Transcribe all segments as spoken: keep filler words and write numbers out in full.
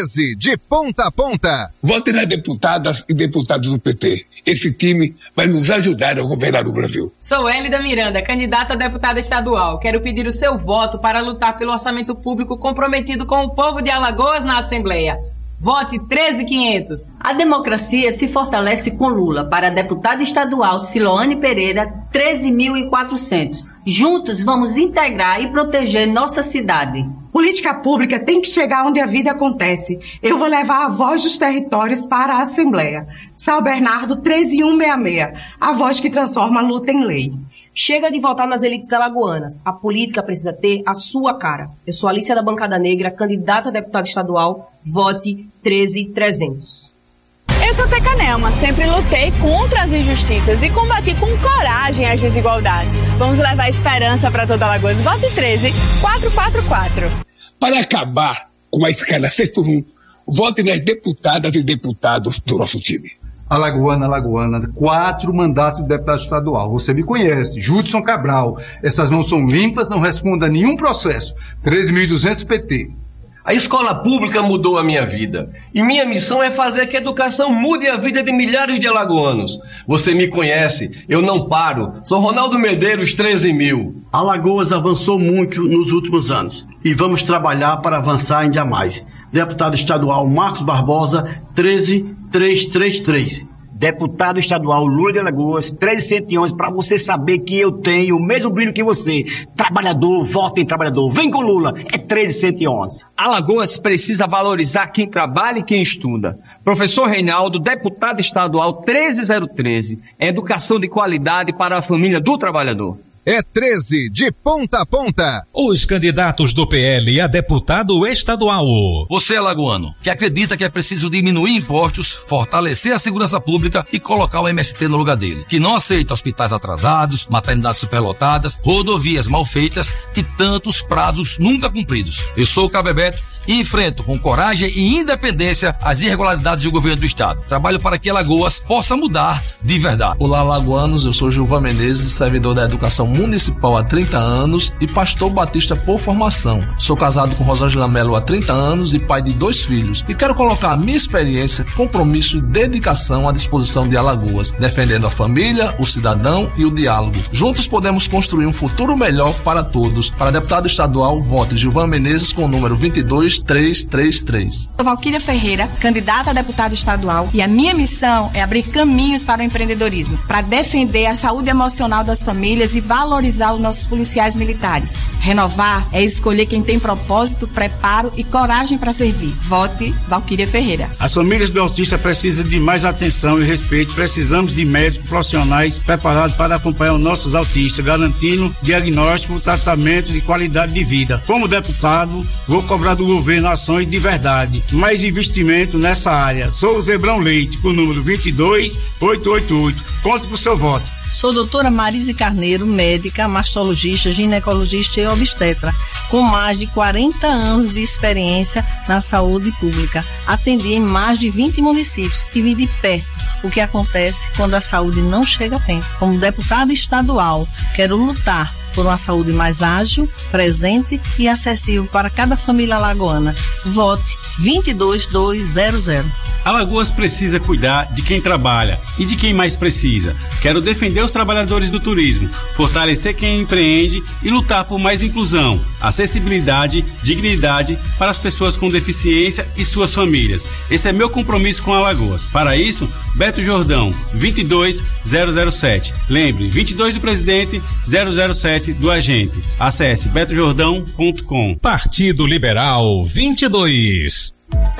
treze de ponta a ponta. Vote nas deputadas e deputados do P T. Esse time vai nos ajudar a governar o Brasil. Sou Hélida Miranda, candidata a deputada estadual. Quero pedir o seu voto para lutar pelo orçamento público comprometido com o povo de Alagoas na Assembleia. Vote treze mil e quinhentos. A democracia se fortalece com Lula. Para a deputada estadual Siloane Pereira, treze mil e quatrocentos. Juntos vamos integrar e proteger nossa cidade. Política pública tem que chegar onde a vida acontece. Eu vou levar a voz dos territórios para a Assembleia. São Bernardo treze mil cento e sessenta e seis. A voz que transforma a luta em lei. Chega de votar nas elites alagoanas. A política precisa ter a sua cara. Eu sou Alicia da Bancada Negra, candidata a deputada estadual. Vote treze mil e trezentos. Eu sou Teca Nelma, sempre lutei contra as injustiças e combati com coragem as desigualdades. Vamos levar esperança para toda Alagoas. Vote treze mil quatrocentos e quarenta e quatro. Para acabar com a escala seis por um, vote nas deputadas e deputados do nosso time. Alagoana, Alagoana, quatro mandatos de deputado estadual. Você me conhece, Judson Cabral. Essas mãos são limpas, não responda a nenhum processo. treze mil e duzentos P T. A escola pública mudou a minha vida. E minha missão é fazer que a educação mude a vida de milhares de alagoanos. Você me conhece, eu não paro. Sou Ronaldo Medeiros, treze mil. Alagoas avançou muito nos últimos anos. E vamos trabalhar para avançar ainda mais. Deputado estadual Marcos Barbosa, treze mil trezentos e trinta e três. Deputado estadual Lula de Alagoas, treze mil cento e onze, para você saber que eu tenho o mesmo brilho que você. Trabalhador, vote em trabalhador. Vem com Lula, é treze mil cento e onze. Alagoas precisa valorizar quem trabalha e quem estuda. Professor Reinaldo, deputado estadual treze mil e treze. Educação de qualidade para a família do trabalhador. É treze de ponta a ponta. Os candidatos do P L a deputado estadual. Você, alagoano, que acredita que é preciso diminuir impostos, fortalecer a segurança pública e colocar o M S T no lugar dele. Que não aceita hospitais atrasados, maternidades superlotadas, rodovias mal feitas e tantos prazos nunca cumpridos. Eu sou o Cabebeto e enfrento com coragem e independência as irregularidades do governo do estado. Trabalho para que Alagoas possa mudar de verdade. Olá, alagoanos, eu sou Gilvan Menezes, servidor da educação municipal há trinta anos e pastor batista por formação. Sou casado com Rosângela Melo há trinta anos e pai de dois filhos. E quero colocar a minha experiência, compromisso e dedicação à disposição de Alagoas, defendendo a família, o cidadão e o diálogo. Juntos podemos construir um futuro melhor para todos. Para deputado estadual, vote Gilvan Menezes com o número vinte e dois mil trezentos e trinta e três. Sou Valquíria Ferreira, candidata a deputada estadual, e a minha missão é abrir caminhos para o empreendedorismo, para defender a saúde emocional das famílias e valorizar os nossos policiais militares. Renovar é escolher quem tem propósito, preparo e coragem para servir. Vote Valquíria Ferreira. As famílias do autista precisam de mais atenção e respeito. Precisamos de médicos profissionais preparados para acompanhar os nossos autistas, garantindo diagnóstico, tratamento de qualidade de vida. Como deputado, vou cobrar do governo ações de verdade. Mais investimento nessa área. Sou o Zebrão Leite, com o número vinte e dois mil oitocentos e oitenta e oito. Conte com o seu voto. Sou doutora Marise Carneiro, médica, mastologista, ginecologista e obstetra, com mais de quarenta anos de experiência na saúde pública. Atendi em mais de vinte municípios e vi de perto o que acontece quando a saúde não chega a tempo. Como deputada estadual, quero lutar por uma saúde mais ágil, presente e acessível para cada família alagoana. Vote vinte e dois mil duzentos. Alagoas precisa cuidar de quem trabalha e de quem mais precisa. Quero defender os trabalhadores do turismo, fortalecer quem empreende e lutar por mais inclusão, acessibilidade, dignidade para as pessoas com deficiência e suas famílias. Esse é meu compromisso com Alagoas. Para isso, Beto Jordão, vinte e dois mil zero sete. Lembre, vinte e dois do presidente, zero zero sete do agente. Acesse beto jordão ponto com. Partido Liberal vinte e dois.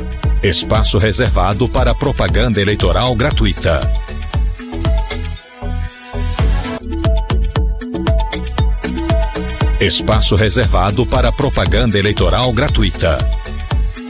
Espaço reservado para propaganda eleitoral gratuita. Espaço reservado para propaganda eleitoral gratuita.